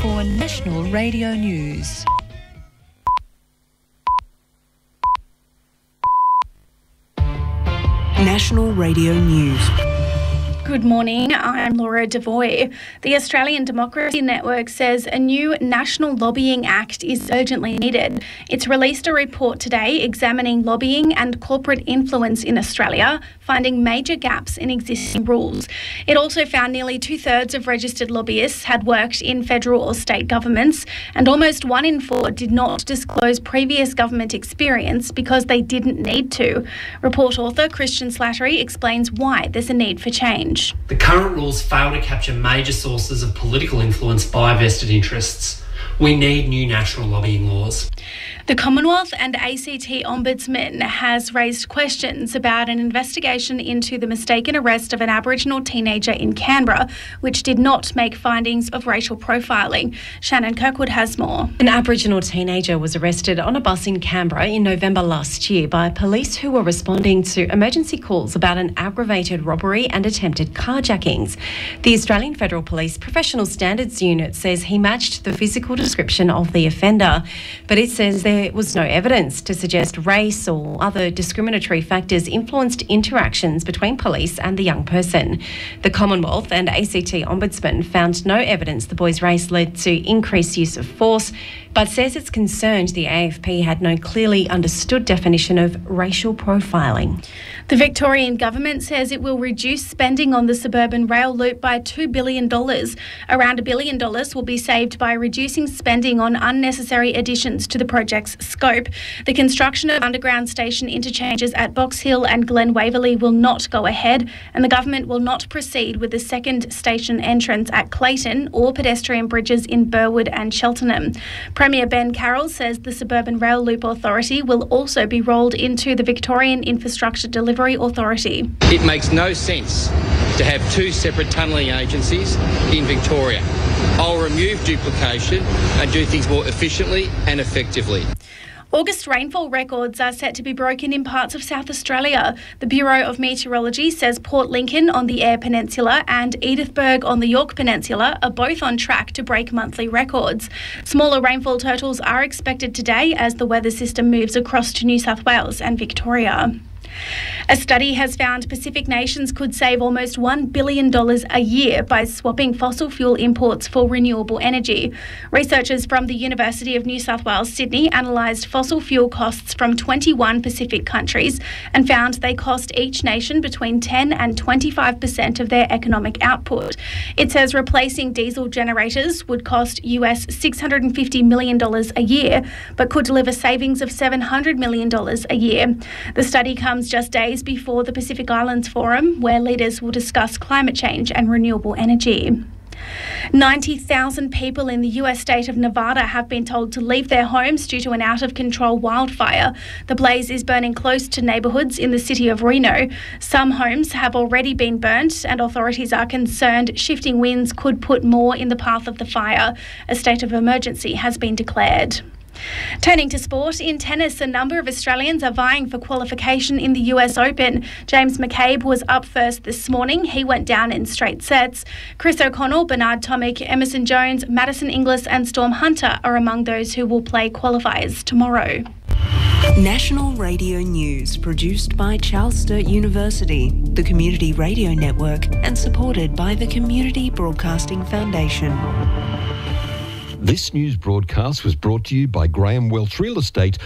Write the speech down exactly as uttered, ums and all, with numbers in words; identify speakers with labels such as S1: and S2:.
S1: for National Radio News.
S2: National Radio News.
S3: Good morning, I'm Laura Devoy. The Australian Democracy Network says a new National Lobbying Act is urgently needed. It's released a report today examining lobbying and corporate influence in Australia, finding major gaps in existing rules. It also found nearly two-thirds of registered lobbyists had worked in federal or state governments, and almost one in four did not disclose previous government experience because they didn't need to. Report author Christian Slattery explains why there's a need for change.
S4: The current rules fail to capture major sources of political influence by vested interests. We need new national lobbying laws.
S3: The Commonwealth and A C T Ombudsman has raised questions about an investigation into the mistaken arrest of an Aboriginal teenager in Canberra, which did not make findings of racial profiling. Shannon Kirkwood has more.
S5: An Aboriginal teenager was arrested on a bus in Canberra in November last year by police who were responding to emergency calls about an aggravated robbery and attempted carjackings. The Australian Federal Police Professional Standards Unit says he matched the physical description of the offender, but it says there was no evidence to suggest race or other discriminatory factors influenced interactions between police and the young person. The Commonwealth and A C T Ombudsman found no evidence the boy's race led to increased use of force, but says it's concerned the A F P had no clearly understood definition of racial profiling.
S3: The Victorian government says it will reduce spending on the suburban rail loop by two billion dollars. Around a billion dollars will be saved by reducing spending on unnecessary additions to the project's scope. The construction of underground station interchanges at Box Hill and Glen Waverley will not go ahead, and the government will not proceed with the second station entrance at Clayton or pedestrian bridges in Burwood and Cheltenham. Premier Ben Carroll says the Suburban Rail Loop Authority will also be rolled into the Victorian Infrastructure Delivery Authority.
S6: It makes no sense to have two separate tunnelling agencies in Victoria. I'll remove duplication and do things more efficiently and effectively.
S3: August rainfall records are set to be broken in parts of South Australia. The Bureau of Meteorology says Port Lincoln on the Eyre Peninsula and Edithburgh on the Yorke Peninsula are both on track to break monthly records. Smaller rainfall totals are expected today as the weather system moves across to New South Wales and Victoria. A study has found Pacific nations could save almost one billion dollars a year by swapping fossil fuel imports for renewable energy. Researchers from the University of New South Wales, Sydney analysed fossil fuel costs from twenty-one Pacific countries and found they cost each nation between ten and twenty-five percent of their economic output. It says replacing diesel generators would cost U S six hundred fifty million dollars a year, but could deliver savings of seven hundred million dollars a year. The study comes just days before the Pacific Islands Forum, where leaders will discuss climate change and renewable energy. ninety thousand people in the U S state of Nevada have been told to leave their homes due to an out-of-control wildfire. The blaze is burning close to neighbourhoods in the city of Reno. Some homes have already been burnt, and authorities are concerned shifting winds could put more in the path of the fire. A state of emergency has been declared. Turning to sport, in tennis, a number of Australians are vying for qualification in the U S Open. James McCabe was up first this morning. He went down in straight sets. Chris O'Connell, Bernard Tomic, Emerson Jones, Madison Inglis and Storm Hunter are among those who will play qualifiers tomorrow.
S2: National Radio News, produced by Charles Sturt University, the Community Radio Network, and supported by the Community Broadcasting Foundation.
S7: This news broadcast was brought to you by Graham Welch Real Estate,